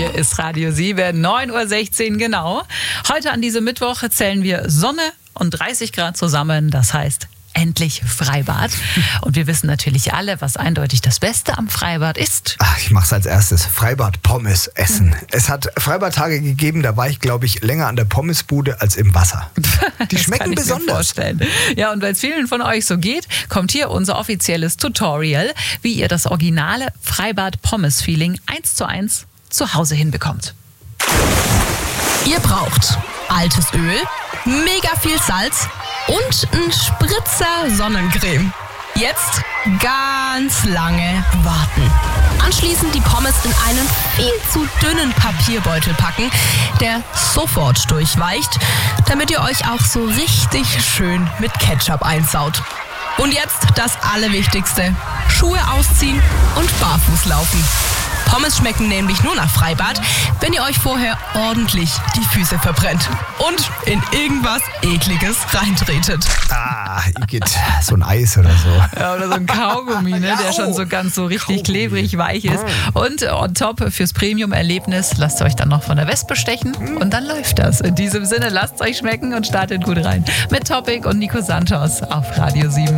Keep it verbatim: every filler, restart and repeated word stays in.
Hier ist Radio sieben, neun Uhr sechzehn genau. Heute an diesem Mittwoch zählen wir Sonne und dreißig Grad zusammen. Das heißt, endlich Freibad. Und wir wissen natürlich alle, was eindeutig das Beste am Freibad ist. Ach, ich mach's als erstes. Freibad Pommes essen. Mhm. Es hat Freibadtage gegeben, da war ich, glaube ich, länger an der Pommesbude als im Wasser. Die schmecken das kann ich besonders. Mir vorstellen. Ja, und weil es vielen von euch so geht, kommt hier unser offizielles Tutorial, wie ihr das originale Freibad-Pommes-Feeling eins zu eins zu Hause hinbekommt. Ihr braucht altes Öl, mega viel Salz und einen Spritzer Sonnencreme. Jetzt ganz lange warten. Anschließend die Pommes in einen viel zu dünnen Papierbeutel packen, der sofort durchweicht, damit ihr euch auch so richtig schön mit Ketchup einsaut. Und jetzt das Allerwichtigste: Schuhe ausziehen und barfuß laufen. Pommes schmecken nämlich nur nach Freibad, wenn ihr euch vorher ordentlich die Füße verbrennt und in irgendwas Ekliges reintretet. Ah, Igitt, so ein Eis oder so. Ja, oder so ein Kaugummi, ne, der schon so ganz so richtig Kaugummi. klebrig weich ist. Und on top fürs Premium-Erlebnis lasst ihr euch dann noch von der Wespe stechen und dann läuft das. In diesem Sinne, lasst es euch schmecken und startet gut rein. Mit Topic und Nico Santos auf Radio sieben.